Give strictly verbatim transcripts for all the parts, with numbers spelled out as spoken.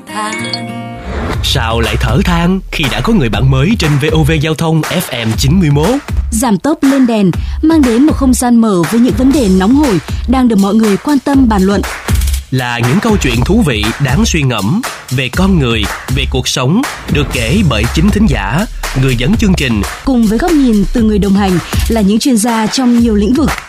than. Sao lại thở than khi đã có người bạn mới trên vê o vê Giao thông ép em chín mươi mốt? Giảm tốc lên đèn mang đến một không gian mở với những vấn đề nóng hổi đang được mọi người quan tâm bàn luận. Là những câu chuyện thú vị đáng suy ngẫm về con người, về cuộc sống, được kể bởi chính thính giả, người dẫn chương trình, cùng với góc nhìn từ người đồng hành là những chuyên gia trong nhiều lĩnh vực.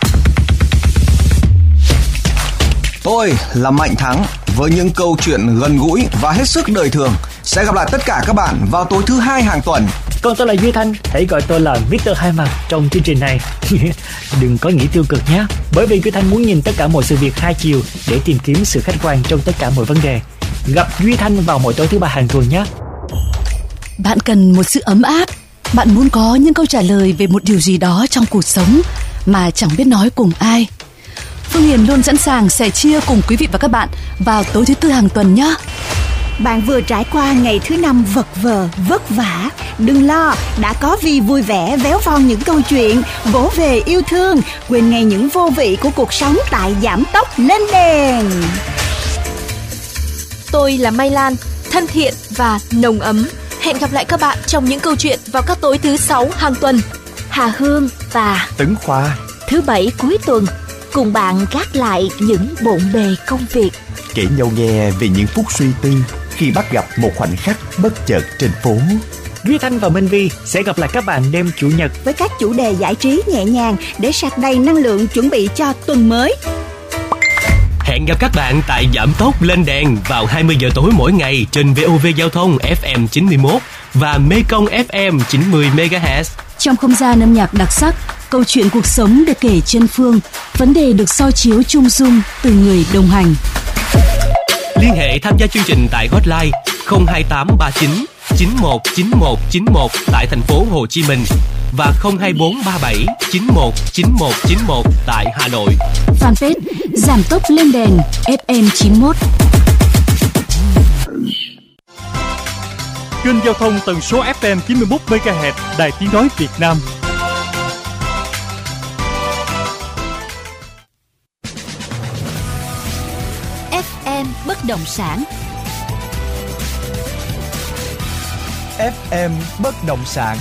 Tôi là Mạnh Thắng với những câu chuyện gần gũi và hết sức đời thường. Sẽ gặp lại tất cả các bạn vào tối thứ hai hàng tuần. Còn tôi là Duy Thanh, hãy gọi tôi là mít tơ Hai Mặt trong chương trình này. Đừng có nghĩ tiêu cực nhé, bởi vì Duy Thanh muốn nhìn tất cả mọi sự việc hai chiều để tìm kiếm sự khách quan trong tất cả mọi vấn đề. Gặp Duy Thanh vào mỗi tối thứ ba hàng tuần nhé. Bạn cần một sự ấm áp, bạn muốn có những câu trả lời về một điều gì đó trong cuộc sống mà chẳng biết nói cùng ai. Phương Hiền luôn sẵn sàng sẻ chia cùng quý vị và các bạn vào tối thứ tư hàng tuần nhé. Bạn vừa trải qua ngày thứ năm vật vờ, vất vả. Đừng lo, đã có Vi vui vẻ véo von những câu chuyện, vỗ về yêu thương, quên ngay những vô vị của cuộc sống tại Giảm tốc lên đèn. Tôi là Mai Lan, thân thiện và nồng ấm. Hẹn gặp lại các bạn trong những câu chuyện vào các tối thứ sáu hàng tuần. Hà Hương và Tấn Khoa thứ bảy cuối tuần cùng bạn gác lại những bộn bề công việc, kể nhau nghe về những phút suy tư khi bắt gặp một khoảnh khắc bất chợt trên phố. Duy Thanh và Minh Vi sẽ gặp lại các bạn đêm Chủ nhật với các chủ đề giải trí nhẹ nhàng để sạc đầy năng lượng chuẩn bị cho tuần mới. Hẹn gặp các bạn tại Giảm tốc lên đèn vào hai mươi giờ tối mỗi ngày trên vê o vê Giao thông ép em chín mươi mốt và Mekong ép em chín mươi mê ga héc. Trong không gian âm nhạc đặc sắc, câu chuyện cuộc sống được kể chân phương, vấn đề được soi chiếu chung dung từ người đồng hành. Liên hệ tham gia chương trình tại hotline không hai tám ba chín chín một chín một chín một tại thành phố Hồ Chí Minh và không hai bốn ba bảy chín một chín một chín một tại Hà Nội. Fanpage Giảm tốc lên đèn ép em chín mốt. Kênh giao thông tần số ép em chín mươi mốt mê ga héc Đài Tiếng nói Việt Nam. ép em bất động sản. ép em bất động sản.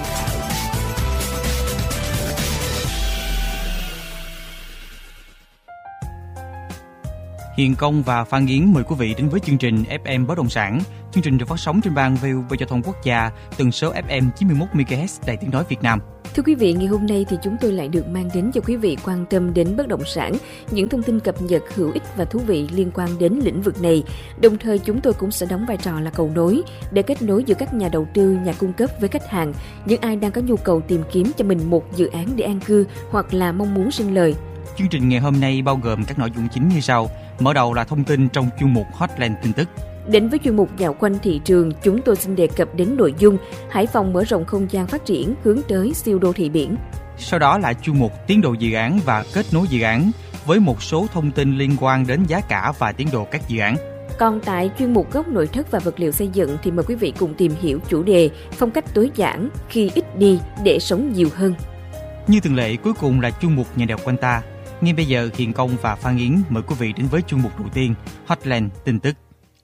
Hiền Công và Phan Yến mời quý vị đến với chương trình ép em bất động sản. Chương trình được phát sóng trên ban vê o vê Giao thông Quốc gia, tần số ép em chín mươi mốt mê ga héc Đài Tiếng nói Việt Nam. Thưa quý vị, ngày hôm nay thì chúng tôi lại được mang đến cho quý vị quan tâm đến bất động sản, những thông tin cập nhật hữu ích và thú vị liên quan đến lĩnh vực này. Đồng thời chúng tôi cũng sẽ đóng vai trò là cầu nối để kết nối giữa các nhà đầu tư, nhà cung cấp với khách hàng, những ai đang có nhu cầu tìm kiếm cho mình một dự án để an cư hoặc là mong muốn sinh lời. Chương trình ngày hôm nay bao gồm các nội dung chính như sau. Mở đầu là thông tin trong chuyên mục Hotline tin tức. Đến với chuyên mục dạo quanh thị trường, chúng tôi xin đề cập đến nội dung Hải Phòng mở rộng không gian phát triển hướng tới siêu đô thị biển. Sau đó là chuyên mục tiến độ dự án và kết nối dự án với một số thông tin liên quan đến giá cả và tiến độ các dự án. Còn tại chuyên mục gốc nội thất và vật liệu xây dựng thì mời quý vị cùng tìm hiểu chủ đề phong cách tối giản khi ít đi để sống nhiều hơn. Như thường lệ, cuối cùng là chuyên mục nhà đẹp quanh ta. Ngay bây giờ, Hiền Công và Phan Yến mời quý vị đến với chuyên mục đầu tiên, Hotline tin tức.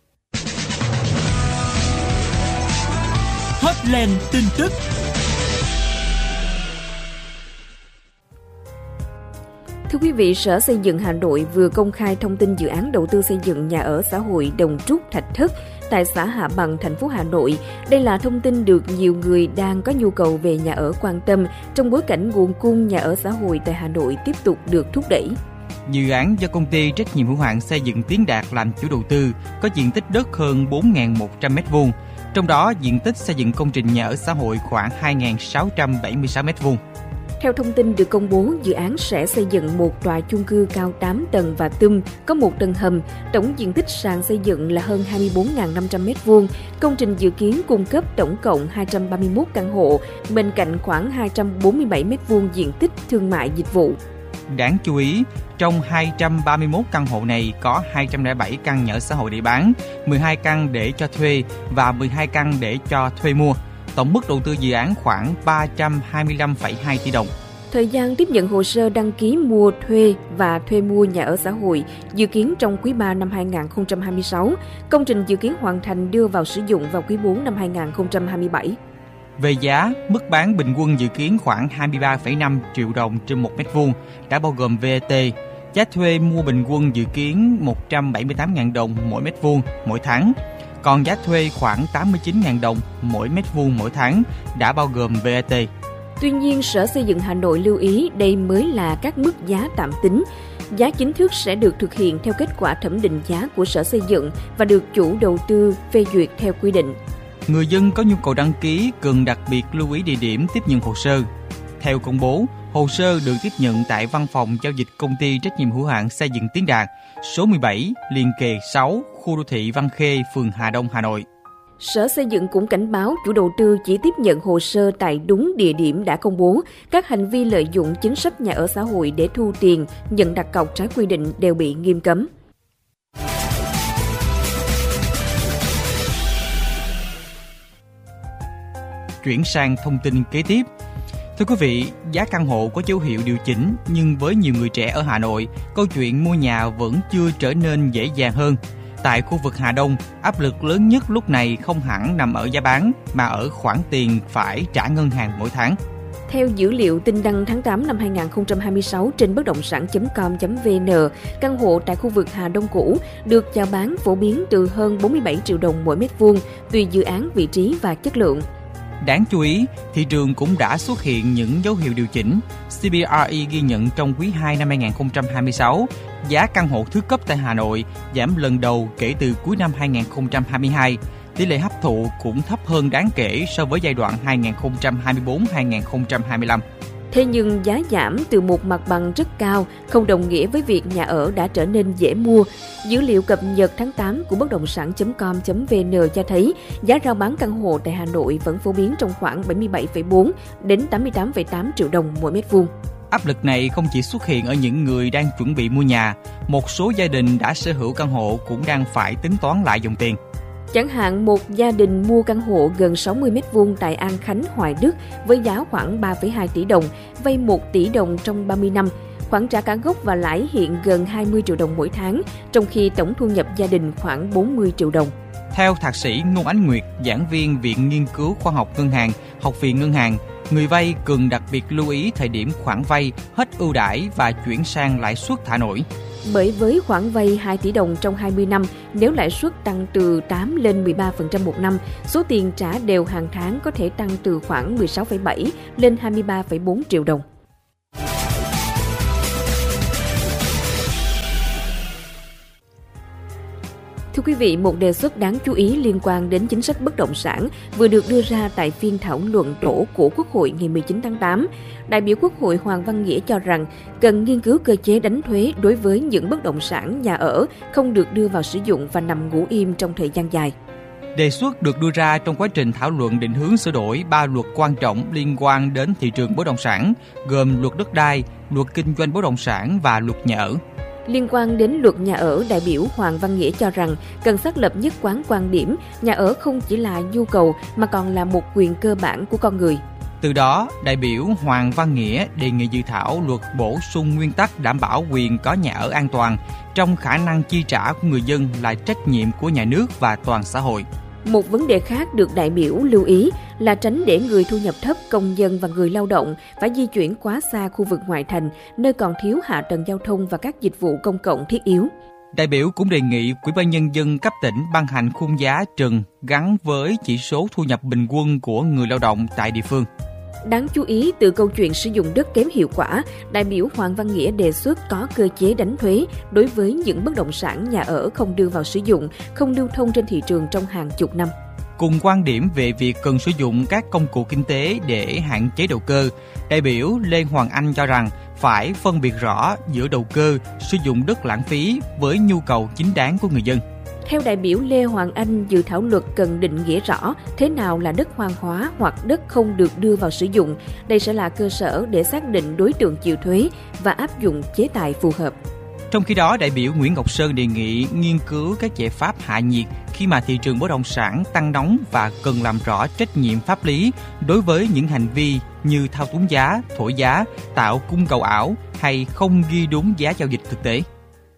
Hotline tin tức. Thưa quý vị, Sở Xây dựng Hà Nội vừa công khai thông tin dự án đầu tư xây dựng nhà ở xã hội Đồng Trúc Thạch Thất tại xã Hạ Bằng, thành phố Hà Nội. Đây là thông tin được nhiều người đang có nhu cầu về nhà ở quan tâm trong bối cảnh nguồn cung nhà ở xã hội tại Hà Nội tiếp tục được thúc đẩy. Dự án do công ty trách nhiệm hữu hạn xây dựng Tiến Đạt làm chủ đầu tư, có diện tích đất hơn bốn nghìn một trăm mét vuông, trong đó diện tích xây dựng công trình nhà ở xã hội khoảng hai nghìn sáu trăm bảy mươi sáu mét vuông. Theo thông tin được công bố, dự án sẽ xây dựng một tòa chung cư cao tám tầng và tum, có một tầng hầm, tổng diện tích sàn xây dựng là hơn hai mươi bốn nghìn năm trăm mét vuông. Công trình dự kiến cung cấp tổng cộng hai trăm ba mươi mốt căn hộ, bên cạnh khoảng hai trăm bốn mươi bảy mét vuông diện tích thương mại dịch vụ. Đáng chú ý, trong hai trăm ba mươi mốt căn hộ này có hai trăm lẻ bảy căn nhà ở xã hội để bán, mười hai căn để cho thuê và mười hai căn để cho thuê mua. Tổng mức đầu tư dự án khoảng ba trăm hai mươi lăm phẩy hai tỷ đồng. Thời gian tiếp nhận hồ sơ đăng ký mua thuê và thuê mua nhà ở xã hội dự kiến trong quý ba năm hai nghìn không trăm hai mươi sáu. Công trình dự kiến hoàn thành đưa vào sử dụng vào quý bốn năm hai nghìn không trăm hai mươi bảy. Về giá, mức bán bình quân dự kiến khoảng hai mươi ba phẩy năm triệu đồng trên một mét vuông, đã bao gồm vê a tê. Giá thuê mua bình quân dự kiến một trăm bảy mươi tám nghìn đồng mỗi mét vuông mỗi tháng. Còn giá thuê khoảng tám mươi chín nghìn đồng mỗi mét vuông mỗi tháng, đã bao gồm vê a tê. Tuy nhiên, Sở Xây dựng Hà Nội lưu ý đây mới là các mức giá tạm tính. Giá chính thức sẽ được thực hiện theo kết quả thẩm định giá của Sở Xây dựng và được chủ đầu tư phê duyệt theo quy định. Người dân có nhu cầu đăng ký cần đặc biệt lưu ý địa điểm tiếp nhận hồ sơ. Theo công bố, hồ sơ được tiếp nhận tại văn phòng giao dịch công ty trách nhiệm hữu hạn xây dựng Tiến Đạt, số mười bảy, liền kề sáu, khu đô thị Văn Khê, phường Hà Đông, Hà Nội. Sở Xây dựng cũng cảnh báo chủ đầu tư chỉ tiếp nhận hồ sơ tại đúng địa điểm đã công bố. Các hành vi lợi dụng chính sách nhà ở xã hội để thu tiền, nhận đặt cọc trái quy định đều bị nghiêm cấm. Chuyển sang thông tin kế tiếp. Thưa quý vị, giá căn hộ có dấu hiệu điều chỉnh, nhưng với nhiều người trẻ ở Hà Nội, câu chuyện mua nhà vẫn chưa trở nên dễ dàng hơn. Tại khu vực Hà Đông, áp lực lớn nhất lúc này không hẳn nằm ở giá bán, mà ở khoản tiền phải trả ngân hàng mỗi tháng. Theo dữ liệu tin đăng tháng tám năm hai nghìn không trăm hai mươi sáu trên bất động sản chấm com chấm vn, căn hộ tại khu vực Hà Đông cũ được chào bán phổ biến từ hơn bốn mươi bảy triệu đồng mỗi mét vuông, tùy dự án, vị trí và chất lượng. Đáng chú ý, thị trường cũng đã xuất hiện những dấu hiệu điều chỉnh. xê bê rờ e ghi nhận trong quý hai năm hai nghìn không trăm hai mươi sáu, giá căn hộ thứ cấp tại Hà Nội giảm lần đầu kể từ cuối năm hai nghìn không trăm hai mươi hai. Tỷ lệ hấp thụ cũng thấp hơn đáng kể so với giai đoạn hai nghìn không trăm hai mươi tư đến hai nghìn không trăm hai mươi lăm. Thế nhưng giá giảm từ một mặt bằng rất cao không đồng nghĩa với việc nhà ở đã trở nên dễ mua. Dữ liệu cập nhật tháng tám của bất động sản chấm com chấm vn cho thấy giá rao bán căn hộ tại Hà Nội vẫn phổ biến trong khoảng bảy mươi bảy phẩy bốn đến tám mươi tám phẩy tám triệu đồng mỗi mét vuông. Áp lực này không chỉ xuất hiện ở những người đang chuẩn bị mua nhà, một số gia đình đã sở hữu căn hộ cũng đang phải tính toán lại dòng tiền. Chẳng hạn một gia đình mua căn hộ gần sáu mươi mét vuông tại An Khánh, Hoài Đức với giá khoảng ba phẩy hai tỷ đồng, vay một tỷ đồng trong ba mươi năm. Khoản trả cả gốc và lãi hiện gần hai mươi triệu đồng mỗi tháng, trong khi tổng thu nhập gia đình khoảng bốn mươi triệu đồng. Theo Thạc sĩ Ngô Ánh Nguyệt, giảng viên Viện Nghiên cứu Khoa học Ngân hàng, Học viện Ngân hàng, người vay cần đặc biệt lưu ý thời điểm khoản vay hết ưu đãi và chuyển sang lãi suất thả nổi. Bởi với khoản vay hai tỷ đồng trong hai mươi năm, nếu lãi suất tăng từ tám lên mười ba phần trăm một năm, số tiền trả đều hàng tháng có thể tăng từ khoảng mười sáu phẩy bảy lên hai mươi ba phẩy bốn triệu đồng. Thưa quý vị, một đề xuất đáng chú ý liên quan đến chính sách bất động sản vừa được đưa ra tại phiên thảo luận tổ của Quốc hội ngày mười chín tháng tám. Đại biểu Quốc hội Hoàng Văn Nghĩa cho rằng cần nghiên cứu cơ chế đánh thuế đối với những bất động sản nhà ở không được đưa vào sử dụng và nằm ngủ im trong thời gian dài. Đề xuất được đưa ra trong quá trình thảo luận định hướng sửa đổi ba luật quan trọng liên quan đến thị trường bất động sản, gồm luật đất đai, luật kinh doanh bất động sản và luật nhà ở. Liên quan đến luật nhà ở, đại biểu Hoàng Văn Nghĩa cho rằng cần xác lập nhất quán quan điểm nhà ở không chỉ là nhu cầu mà còn là một quyền cơ bản của con người. Từ đó, đại biểu Hoàng Văn Nghĩa đề nghị dự thảo luật bổ sung nguyên tắc đảm bảo quyền có nhà ở an toàn, trong khả năng chi trả của người dân là trách nhiệm của nhà nước và toàn xã hội. Một vấn đề khác được đại biểu lưu ý là tránh để người thu nhập thấp, công dân và người lao động phải di chuyển quá xa khu vực ngoại thành, nơi còn thiếu hạ tầng giao thông và các dịch vụ công cộng thiết yếu. Đại biểu cũng đề nghị Ủy ban Nhân dân cấp tỉnh ban hành khung giá trần gắn với chỉ số thu nhập bình quân của người lao động tại địa phương. Đáng chú ý, từ câu chuyện sử dụng đất kém hiệu quả, đại biểu Hoàng Văn Nghĩa đề xuất có cơ chế đánh thuế đối với những bất động sản nhà ở không đưa vào sử dụng, không lưu thông trên thị trường trong hàng chục năm. Cùng quan điểm về việc cần sử dụng các công cụ kinh tế để hạn chế đầu cơ, đại biểu Lê Hoàng Anh cho rằng phải phân biệt rõ giữa đầu cơ, sử dụng đất lãng phí với nhu cầu chính đáng của người dân. Theo đại biểu Lê Hoàng Anh, dự thảo luật cần định nghĩa rõ thế nào là đất hoang hóa hoặc đất không được đưa vào sử dụng. Đây sẽ là cơ sở để xác định đối tượng chịu thuế và áp dụng chế tài phù hợp. Trong khi đó, đại biểu Nguyễn Ngọc Sơn đề nghị nghiên cứu các giải pháp hạ nhiệt khi mà thị trường bất động sản tăng nóng và cần làm rõ trách nhiệm pháp lý đối với những hành vi như thao túng giá, thổi giá, tạo cung cầu ảo hay không ghi đúng giá giao dịch thực tế.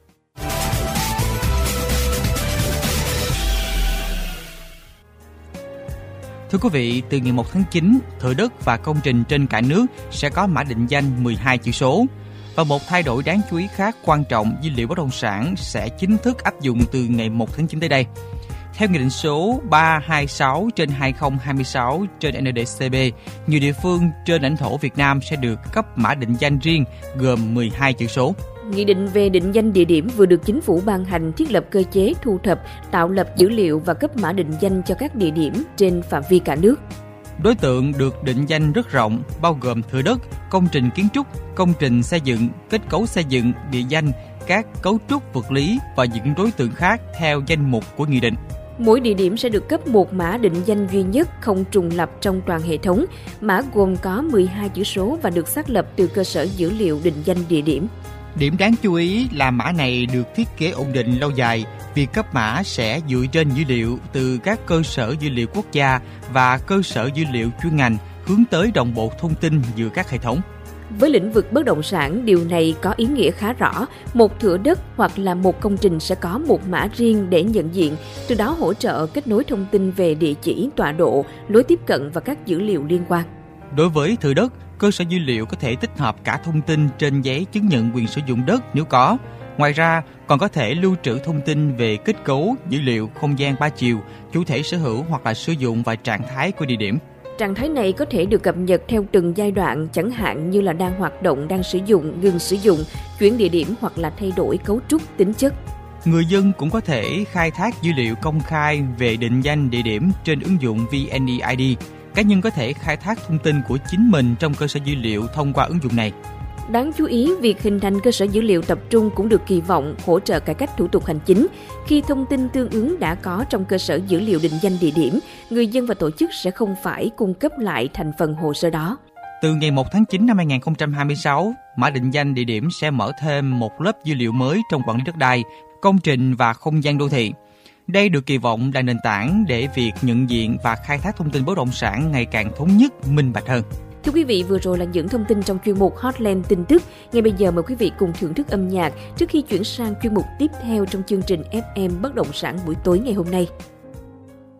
Thưa quý vị, từ ngày một tháng chín, thửa đất và công trình trên cả nước sẽ có mã định danh mười hai chữ số. Và một thay đổi đáng chú ý khác quan trọng, dữ liệu bất động sản sẽ chính thức áp dụng từ ngày một tháng chín tới đây. Theo Nghị định số ba trăm hai mươi sáu trên hai không hai sáu trên N D C B, nhiều địa phương trên lãnh thổ Việt Nam sẽ được cấp mã định danh riêng gồm mười hai chữ số. Nghị định về định danh địa điểm vừa được Chính phủ ban hành thiết lập cơ chế thu thập, tạo lập dữ liệu và cấp mã định danh cho các địa điểm trên phạm vi cả nước. Đối tượng được định danh rất rộng, bao gồm thửa đất, công trình kiến trúc, công trình xây dựng, kết cấu xây dựng, địa danh, các cấu trúc vật lý và những đối tượng khác theo danh mục của nghị định. Mỗi địa điểm sẽ được cấp một mã định danh duy nhất, không trùng lặp trong toàn hệ thống. Mã gồm có mười hai chữ số và được xác lập từ cơ sở dữ liệu định danh địa điểm. Điểm đáng chú ý là mã này được thiết kế ổn định lâu dài. Việc cấp mã sẽ dựa trên dữ liệu từ các cơ sở dữ liệu quốc gia và cơ sở dữ liệu chuyên ngành, hướng tới đồng bộ thông tin giữa các hệ thống. Với lĩnh vực bất động sản, điều này có ý nghĩa khá rõ. Một thửa đất hoặc là một công trình sẽ có một mã riêng để nhận diện, từ đó hỗ trợ kết nối thông tin về địa chỉ, tọa độ, lối tiếp cận và các dữ liệu liên quan. Đối với thửa đất, cơ sở dữ liệu có thể tích hợp cả thông tin trên giấy chứng nhận quyền sử dụng đất nếu có. Ngoài ra, còn có thể lưu trữ thông tin về kết cấu, dữ liệu, không gian ba chiều, chủ thể sở hữu hoặc là sử dụng và trạng thái của địa điểm. Trạng thái này có thể được cập nhật theo từng giai đoạn, chẳng hạn như là đang hoạt động, đang sử dụng, ngừng sử dụng, chuyển địa điểm hoặc là thay đổi cấu trúc, tính chất. Người dân cũng có thể khai thác dữ liệu công khai về định danh địa điểm trên ứng dụng V N E I D. Cá nhân có thể khai thác thông tin của chính mình trong cơ sở dữ liệu thông qua ứng dụng này. Đáng chú ý, việc hình thành cơ sở dữ liệu tập trung cũng được kỳ vọng hỗ trợ cải cách thủ tục hành chính. Khi thông tin tương ứng đã có trong cơ sở dữ liệu định danh địa điểm, người dân và tổ chức sẽ không phải cung cấp lại thành phần hồ sơ đó. Từ ngày một tháng chín năm hai không hai sáu, mã định danh địa điểm sẽ mở thêm một lớp dữ liệu mới trong quản lý đất đai, công trình và không gian đô thị. Đây được kỳ vọng là nền tảng để việc nhận diện và khai thác thông tin bất động sản ngày càng thống nhất, minh bạch hơn. Thưa quý vị, vừa rồi là những thông tin trong chuyên mục Hotline tin tức. Ngay bây giờ mời quý vị cùng thưởng thức âm nhạc trước khi chuyển sang chuyên mục tiếp theo trong chương trình ép em Bất động sản buổi tối ngày hôm nay.